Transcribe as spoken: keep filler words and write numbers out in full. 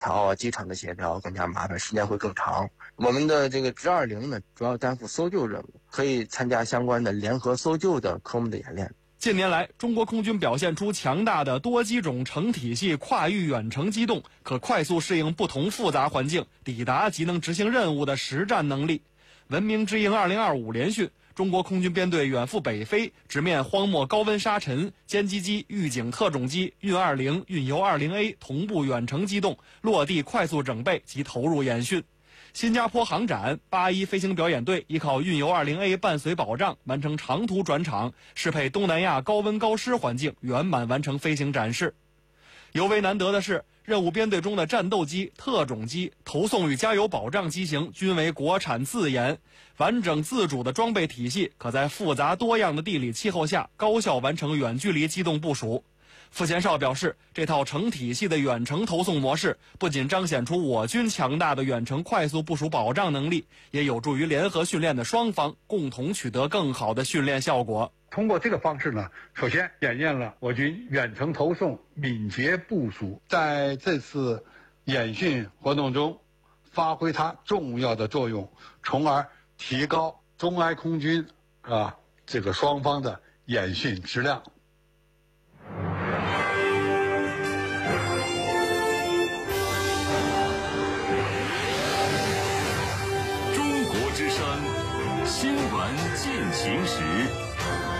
调啊、机场的协调更加麻烦，时间会更长。我们的这个直二零呢，主要担负搜救任务，可以参加相关的联合搜救的科目的演练。 近年来，中国空军表现出强大的多机种成体系跨域远程机动，可快速适应不同复杂环境，抵达及能执行任务的实战能力。文明之鹰二零二五联训，中国空军编队远赴北非，直面荒漠高温沙尘，歼击机、预警特种机、运二零、运油二零 A 同步远程机动，落地快速整备及投入演训。新加坡航展八一飞行表演队依靠运油 二零 A 伴随保障，完成长途转场，适配东南亚高温高湿环境，圆满完成飞行展示。尤为难得的是，任务编队中的战斗机、特种机、投送与加油保障机型均为国产自研，完整自主的装备体系可在复杂多样的地理气候下高效完成远距离机动部署。傅前哨表示，这套成体系的远程投送模式不仅彰显出我军强大的远程快速部署保障能力，也有助于联合训练的双方共同取得更好的训练效果。 通过这个方式呢，首先检验了我军远程投送敏捷部署在这次演训活动中发挥它重要的作用，从而提高中埃空军啊这个双方的演训质量。 中国之声，新闻进行时。